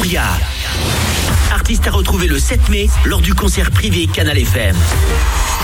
Gloria. Artiste à retrouver le 7 mai lors du concert privé Canal FM.